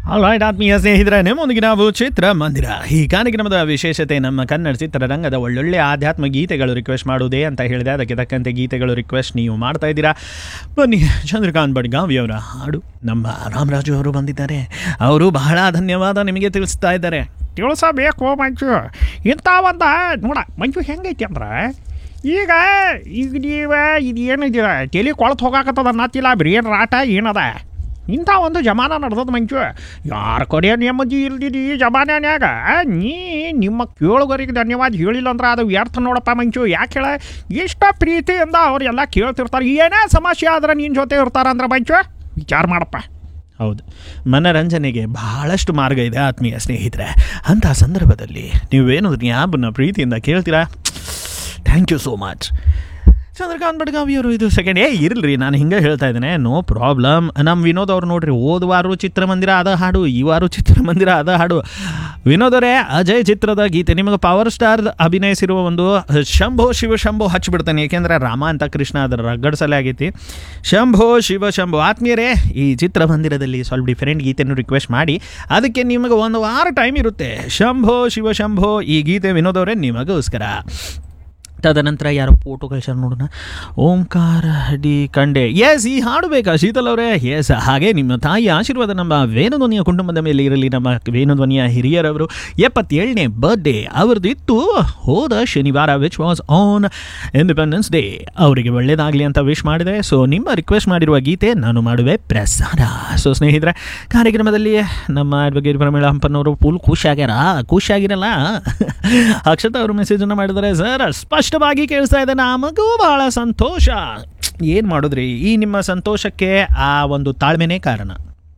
All right ಆತ್ಮೀಯ ಸ್ನೇಹಿತರೆ, ನಿಮ್ಮೊಂದಿಗೆ ನಾವು ಚಿತ್ರಮಂದಿರ. ಈ ಕಾರ್ಯಕ್ರಮದ ವಿಶೇಷತೆ ನಮ್ಮ ಕನ್ನಡ ಚಿತ್ರರಂಗದ ಒಳ್ಳೊಳ್ಳೆ ಆಧ್ಯಾತ್ಮ ಗೀತೆಗಳು ರಿಕ್ವೆಸ್ಟ್ ಮಾಡುವುದೇ ಅಂತ ಹೇಳಿದೆ. ಅದಕ್ಕೆ ತಕ್ಕಂತೆ ಗೀತೆಗಳು ರಿಕ್ವೆಸ್ಟ್ ನೀವು ಮಾಡ್ತಾ ಇದ್ದೀರಾ. ಬನ್ನಿ, ಚಂದ್ರಕಾಂತ್ ಬಡ್ಗಾವಿಯವರ ಹಾಡು. ನಮ್ಮ ರಾಮರಾಜು ಅವರು ಬಂದಿದ್ದಾರೆ. ಅವರು ಬಹಳ ಧನ್ಯವಾದ ನಿಮಗೆ ತಿಳಿಸ್ತಾ ಇದ್ದಾರೆ. ತಿಳಿಸಬೇಕು ಮಂಜು. ಇಂಥ ಒಂದು ನೋಡ ಮಂಜು ಹೆಂಗೈತಿ ಅಂದ್ರೆ ಈಗ ನೀವು ಇದು ಏನಿದೆ ತಲೆ ಕೊಳತು ಹೋಗಾಕತ್ತದ ಅನ್ನತ್ತಿಲ್ಲ, ಬ್ರೇನ್ ರಾಟ ಏನದ. ಇಂಥ ಒಂದು ಜಮಾನ ನಡೆದದ ಮಂಜು. ಯಾರ ಕಡೆ ನೆಮ್ಮದಿ ಇಲ್ದಿದ್ದು ಈ ಜಮಾನ್ಯಾಗ ನಿಮ್ಮ ಕೇಳುಗರಿಗೆ ಧನ್ಯವಾದ ಹೇಳಿಲ್ಲ ಅಂದ್ರೆ ಅದು ವ್ಯರ್ಥ ನೋಡಪ್ಪ ಮಂಜು. ಯಾಕೆ ಹೇಳ, ಇಷ್ಟ ಪ್ರೀತಿಯಿಂದ ಅವರೆಲ್ಲ ಕೇಳ್ತಿರ್ತಾರೆ. ಏನೇ ಸಮಸ್ಯೆ ಆದ್ರೆ ನಿನ್ನ ಜೊತೆ ಇರ್ತಾರಂದ್ರೆ ಮಂಜು ವಿಚಾರ ಮಾಡಪ್ಪ. ಹೌದು, ಮನರಂಜನೆಗೆ ಬಹಳಷ್ಟು ಮಾರ್ಗ ಇದೆ ಆತ್ಮೀಯ ಸ್ನೇಹಿತರೆ. ಅಂಥ ಸಂದರ್ಭದಲ್ಲಿ ನೀವೇನು ಯಾಬನ್ನ ಪ್ರೀತಿಯಿಂದ ಕೇಳ್ತೀರಾ. Thank you so much Chandrakant ಬಡ್ಗಾವಿಯವರು. ಇದು ಸೆಕೆಂಡ್ ಇರಲ್ರಿ, ನಾನು ಹಿಂಗೆ ಹೇಳ್ತಾ ಇದ್ದೇನೆ, ನೋ ಪ್ರಾಬ್ಲಮ್. ನಮ್ಮ ವಿನೋದ್ ಅವ್ರು ನೋಡ್ರಿ, ಹೋದ ವಾರ ಚಿತ್ರಮಂದಿರ ಅದ ಹಾಡು, ಈ ವಾರ ಚಿತ್ರಮಂದಿರ ಅದ ಹಾಡು. ವಿನೋದ್ ಅವರೇ, ಅಜಯ್ ಚಿತ್ರದ ಗೀತೆ ನಿಮಗೆ ಪವರ್ ಸ್ಟಾರ್ ಅಭಿನಯಿಸಿರುವ ಒಂದು ಶಂಭೋ ಶಿವ ಶಂಭೋ ಹಚ್ಚಿಬಿಡ್ತಾನೆ. ಏಕೆಂದರೆ ರಾಮ ಅಂತ ಕೃಷ್ಣ ಅದರ ರಗಡ್ಸಲೇ ಆಗೈತಿ. ಶಂಭೋ ಶಿವ ಶಂಭೋ. ಆತ್ಮೀಯರೇ, ಈ ಚಿತ್ರಮಂದಿರದಲ್ಲಿ ಸ್ವಲ್ಪ ಡಿಫರೆಂಟ್ ಗೀತೆಯನ್ನು ರಿಕ್ವೆಸ್ಟ್ ಮಾಡಿ. ಅದಕ್ಕೆ ನಿಮಗೆ ಒಂದು ವಾರ ಟೈಮ್ ಇರುತ್ತೆ. ಶಂಭೋ ಶಿವ ಶಂಭೋ ಈ ಗೀತೆ ವಿನೋದ್ ಅವರೇ ನಿಮಗೋಸ್ಕರ. ತದನಂತರ ಯಾರೋ ಫೋಟೋ ಕಳಿಸ್ಯಾರ ನೋಡೋಣ. ಓಂಕಾರ ಡಿ ಕಂಡೆ. ಎಸ್, ಈ ಹಾಡು ಬೇಕಾ ಶೀತಲ್ ಅವರೇ? ಎಸ್, ಹಾಗೆ ನಿಮ್ಮ ತಾಯಿ ಆಶೀರ್ವಾದ ನಮ್ಮ ವೇಣುಧ್ವನಿಯ ಕುಟುಂಬದ ಮೇಲೆ ಇರಲಿ. ನಮ್ಮ ವೇಣುಧ್ವನಿಯ ಹಿರಿಯರವರು 77ನೇ ಬರ್ಡೇ ಅವ್ರದ್ದು ಇತ್ತು ಹೋದ ಶನಿವಾರ, which was on independence day. ಅವರಿಗೆ ಒಳ್ಳೆಯದಾಗಲಿ ಅಂತ ವಿಶ್ ಮಾಡಿದೆ. ಸೊ ನಿಮ್ಮ ರಿಕ್ವೆಸ್ಟ್ ಮಾಡಿರುವ ಗೀತೆ ನಾನು ಮಾಡುವೆ ಪ್ರಸಾರ. ಸೊ ಸ್ನೇಹಿತರೆ, ಕಾರ್ಯಕ್ರಮದಲ್ಲಿ ನಮ್ಮ ಅಡ್ವೊಕೇಟ್ ಪ್ರಮೀಳಾ ಹಂಪನ್ನವರು ಫುಲ್ ಖುಷಿಯಾಗಿರಲ್ಲ. ಅಕ್ಷತಾ ಅವರು ಮೆಸೇಜನ್ನು ಮಾಡಿದ್ದಾರೆ. ಸರ್, ಸ್ಪಷ್ಟವಾಗಿ ಕೇಳಿಸ್ತಾ ಇದೆ, ನಮಗೂ ಬಹಳ ಸಂತೋಷ. ಏನು ಮಾಡೋದ್ರಿ, ಈ ನಿಮ್ಮ ಸಂತೋಷಕ್ಕೆ ಆ ಒಂದು ತಾಳ್ಮೆನೇ ಕಾರಣ.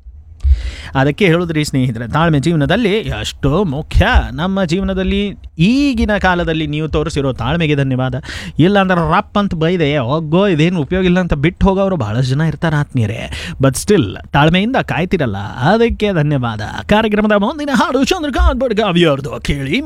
ಅದಕ್ಕೆ ಹೇಳಿದ್ರಿ ಸ್ನೇಹಿತರೆ, ತಾಳ್ಮೆ ಜೀವನದಲ್ಲಿ ಎಷ್ಟೋ ಮುಖ್ಯ. ನಮ್ಮ ಜೀವನದಲ್ಲಿ ಈಗಿನ ಕಾಲದಲ್ಲಿ ನೀವು ತೋರಿಸಿರೋ ತಾಳ್ಮೆಗೆ ಧನ್ಯವಾದ. ಇಲ್ಲಾಂದ್ರೆ ರಪ್ ಅಂತ ಬೈದೆ ಹೋಗೋ ಇದೇನು ಉಪಯೋಗ ಇಲ್ಲ ಅಂತ ಬಿಟ್ಟು ಹೋಗೋರು ಭಾಳಷ್ಟು ಜನ ಇರ್ತಾರೆ ಆತ್ಮೀಯರೇ. ಬಟ್ ಸ್ಟಿಲ್ ತಾಳ್ಮೆಯಿಂದ ಕಾಯ್ತಿರಲ್ಲ, ಅದಕ್ಕೆ ಧನ್ಯವಾದ. ಕಾರ್ಯಕ್ರಮದ ಮುಂದಿನ ಹಾಡು ಚಂದ್ರಕಾಂತ್ ಬಡ್ಗಾವಿಯವ್ರದ್ದು ಕೇಳಿ.